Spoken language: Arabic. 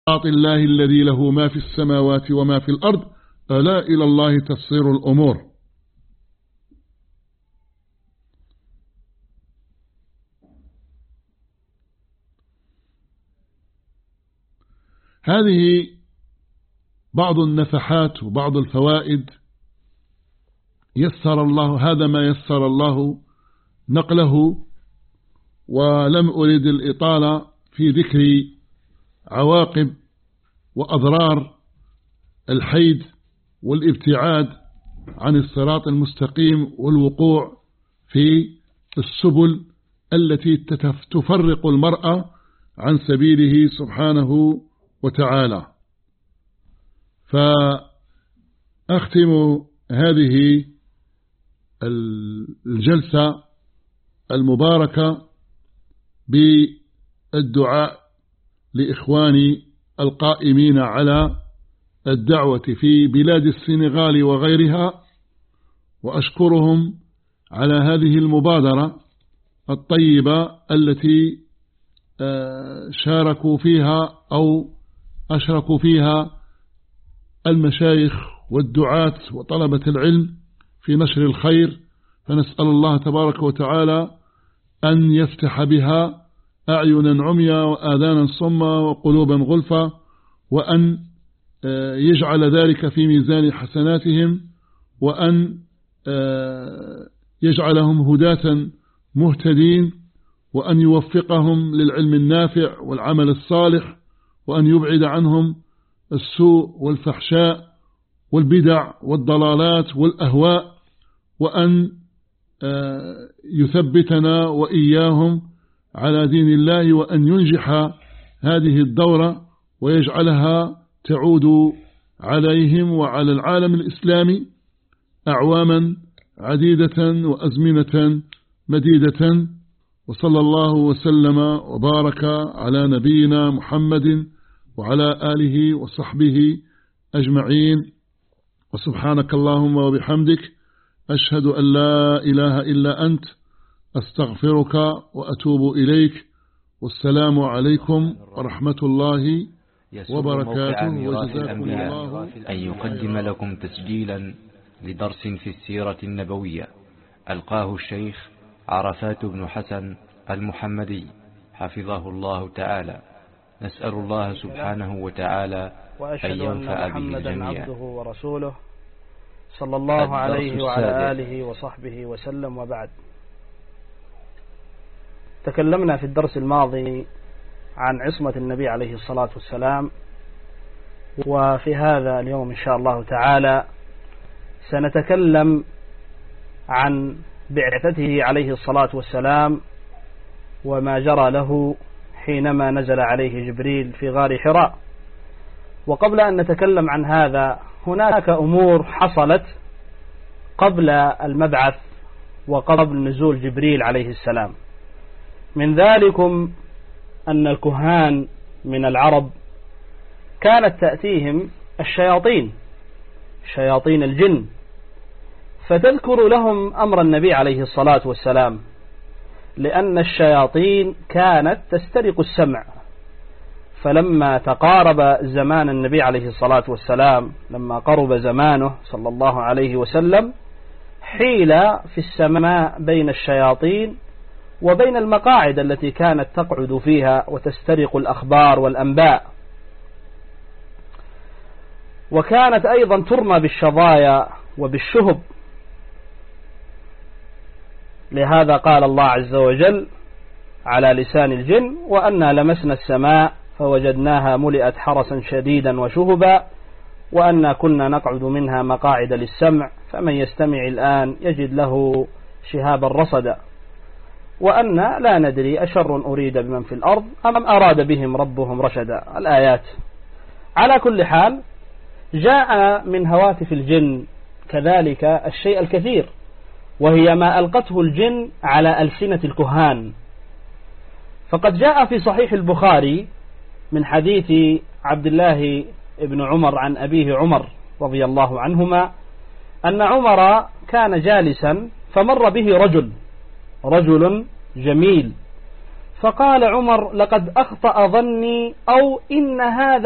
الله الذي له ما في السماوات وما في الأرض ألا إلى الله تصير الأمور. هذه بعض النفحات وبعض الفوائد يسر الله، هذا ما يسر الله نقله، ولم أريد الإطالة في ذكر عواقب وأضرار الحيد والابتعاد عن الصراط المستقيم والوقوع في السبل التي تفرق المرأة عن سبيله سبحانه وتعالى. فأختم هذه الجلسة المباركة بالدعاء لإخواني القائمين على الدعوة في بلاد السنغال وغيرها، وأشكرهم على هذه المبادرة الطيبة التي شاركوا فيها أو أشركوا فيها المشايخ والدعاة وطلبة العلم في نشر الخير. فنسأل الله تبارك وتعالى أن يفتح بها أعينا عميا وآذانا صما وقلوبا غلفا، وأن يجعل ذلك في ميزان حسناتهم، وأن يجعلهم هداة مهتدين، وأن يوفقهم للعلم النافع والعمل الصالح، وأن يبعد عنهم السوء والفحشاء والبدع والضلالات والأهواء، وأن يثبتنا وإياهم على دين الله، وأن ينجح هذه الدورة ويجعلها تعود عليهم وعلى العالم الإسلامي أعواما عديدة وأزمنة مديدة. وصلى الله وسلم وبارك على نبينا محمد وعلى آله وصحبه أجمعين. وسبحانك اللهم وبحمدك أشهد أن لا إله إلا أنت أستغفرك وأتوب إليك. والسلام عليكم ورحمة الله وبركاته. وجزاكم الله. أن يقدم لكم تسجيلا لدرس في السيرة النبوية ألقاه الشيخ عرفات بن حسن المحمدي حفظه الله تعالى. نسأل الله سبحانه وتعالى أن ينفع به الجميع. عبده ورسوله صلى الله عليه وعلى آله وصحبه وسلم. وبعد، تكلمنا في الدرس الماضي عن عصمة النبي عليه الصلاة والسلام، وفي هذا اليوم إن شاء الله تعالى سنتكلم عن بعثته عليه الصلاة والسلام وما جرى له حينما نزل عليه جبريل في غار حراء. وقبل أن نتكلم عن هذا، هناك أمور حصلت قبل المبعث وقبل نزول جبريل عليه السلام. من ذلكم أن الكهان من العرب كانت تأتيهم الشياطين، شياطين الجن، فتذكر لهم أمر النبي عليه الصلاة والسلام، لأن الشياطين كانت تسترق السمع. فلما تقارب زمان النبي عليه الصلاة والسلام، لما قرب زمانه صلى الله عليه وسلم، حيل في السماء بين الشياطين وبين المقاعد التي كانت تقعد فيها وتسترق الأخبار والأنباء. وكانت أيضا ترمى بالشظايا وبالشهب. لهذا قال الله عز وجل على لسان الجن: وأنا لمسنا السماء فوجدناها ملئت حرسا شديدا وشهبا وأنا كنا نقعد منها مقاعد للسمع فمن يستمع الآن يجد له شهابا رصدا وأنا لا ندري أشر أريد بمن في الأرض أم أراد بهم ربهم رشدا. الآيات. على كل حال، جاء من هواتف الجن كذلك الشيء الكثير، وهي ما ألقته الجن على ألسنة الكهان. فقد جاء في صحيح البخاري من حديث عبد الله بن عمر عن أبيه عمر رضي الله عنهما أن عمر كان جالسا فمر به رجل جميل، فقال عمر: لقد أخطأ ظني، أو إن هذا